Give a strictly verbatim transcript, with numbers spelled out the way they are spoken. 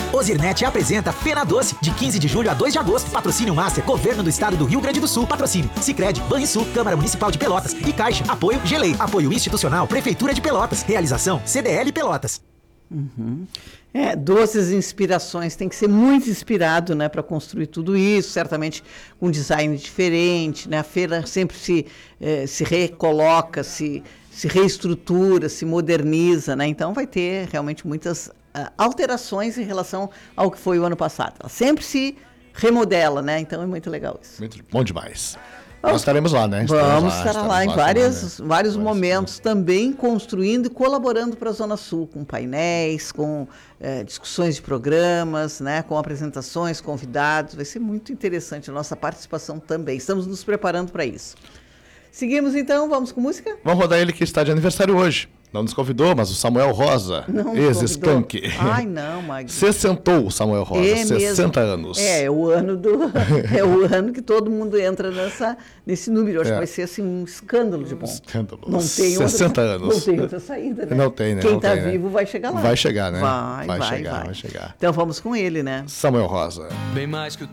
Ozirnet apresenta Fena Doce, de quinze de julho a dois de agosto. Patrocínio Master, Governo do Estado do Rio Grande do Sul. Patrocínio Sicredi, Banrisul, Câmara Municipal de Pelotas e Caixa. Apoio Gelei. Apoio institucional, Prefeitura de Pelotas. Realização C D L Pelotas. Uhum. É, doces inspirações, tem que ser muito inspirado, né, para construir tudo isso, certamente com um design diferente, né, a feira sempre se, eh, se recoloca, se, se reestrutura, se moderniza, né, então vai ter realmente muitas uh, alterações em relação ao que foi o ano passado, ela sempre se remodela, né, então é muito legal isso. Muito bom demais. Vamos, Nós estaremos lá, né? Estaremos vamos lá, estar lá em lá várias, também, né? vários Vários momentos também, construindo e colaborando para a Zona Sul, com painéis, com eh, discussões de programas, né, com apresentações, convidados. Vai ser muito interessante a nossa participação também. Estamos nos preparando para isso. Seguimos então, vamos com música? Vamos rodar ele que está de aniversário hoje. Não nos convidou, mas o Samuel Rosa, ex-Skank. Ai, não, Magno. Sessentou o Samuel Rosa, É sessenta mesmo. anos. É, é o ano do é o ano que todo mundo entra nessa, nesse número. Eu acho É. que vai ser assim um escândalo de bom. Escândalo. Não tem sessenta outra, anos. Não tem outra saída, né? Não tem, né? Quem Não está tem, né? vivo vai chegar lá. Vai chegar, né? Vai, vai, vai chegar, vai. vai chegar. Então vamos com ele, né? Samuel Rosa. Bem mais que o